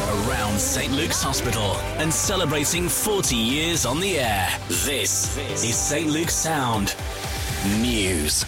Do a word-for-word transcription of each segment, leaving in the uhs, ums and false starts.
around Saint Luke's Hospital and celebrating forty years on the air. This is Saint Luke's Sound News.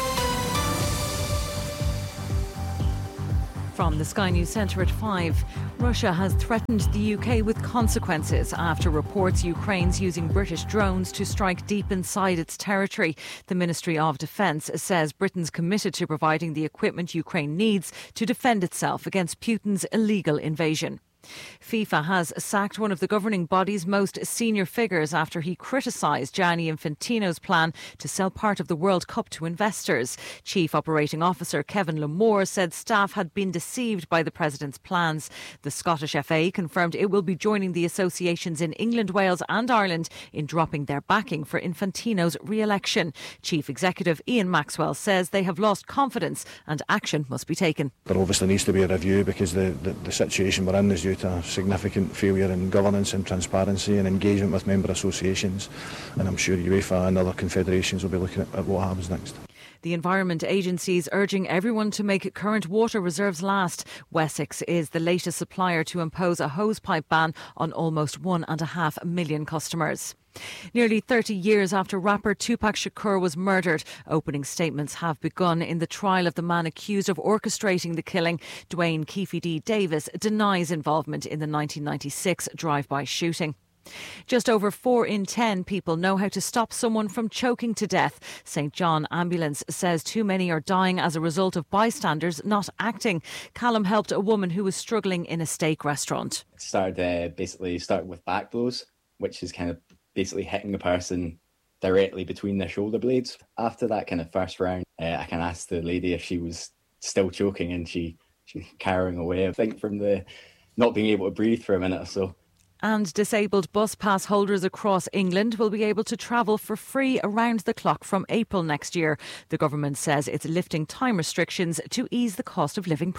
From the Sky News Centre at five, Russia has threatened the U K with consequences after reports Ukraine's using British drones to strike deep inside its territory. The Ministry of Defence says Britain's committed to providing the equipment Ukraine needs to defend itself against Putin's illegal invasion. FIFA has sacked one of the governing body's most senior figures after he criticised Gianni Infantino's plan to sell part of the World Cup to investors. Chief Operating Officer Kevin Lamore said staff had been deceived by the president's plans. The Scottish F A confirmed it will be joining the associations in England, Wales and Ireland in dropping their backing for Infantino's re-election. Chief Executive Ian Maxwell says they have lost confidence and action must be taken. There obviously needs to be a review because the, the, the situation we're in is due to a significant failure in governance and transparency and engagement with member associations, and I'm sure UEFA and other confederations will be looking at, at what happens next. The Environment Agency is urging everyone to make current water reserves last. Wessex is the latest supplier to impose a hosepipe ban on almost one and a half million customers. Nearly thirty years after rapper Tupac Shakur was murdered, opening statements have begun in the trial of the man accused of orchestrating the killing. Dwayne Keefe D. Davis denies involvement in the nineteen ninety-six drive-by shooting. Just over four in ten people know how to stop someone from choking to death. Saint John Ambulance says too many are dying as a result of bystanders not acting. Callum helped a woman who was struggling in a steak restaurant. It started uh, basically started with back blows, which is kind of basically hitting the person directly between their shoulder blades. After that kind of first round, uh, I kind of asked the lady if she was still choking, and she she was carrying away, I think, from the not being able to breathe for a minute or so. And disabled bus pass holders across England will be able to travel for free around the clock from April next year. The government says it's lifting time restrictions to ease the cost of living.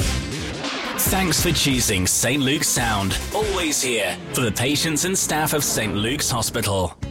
Thanks for choosing Saint Luke's Sound. Always here for the patients and staff of Saint Luke's Hospital.